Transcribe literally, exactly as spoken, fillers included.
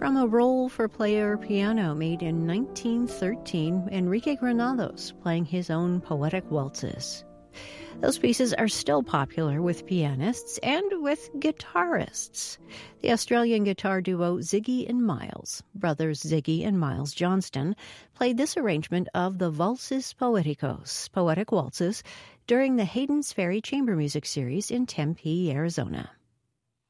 From a roll for player piano made in nineteen thirteen, Enrique Granados playing his own poetic waltzes. Those pieces are still popular with pianists and with guitarists. The Australian guitar duo Ziggy and Miles, brothers Ziggy and Miles Johnston, played this arrangement of the Valses Poeticos, poetic waltzes, during the Hayden's Ferry Chamber Music Series in Tempe, Arizona.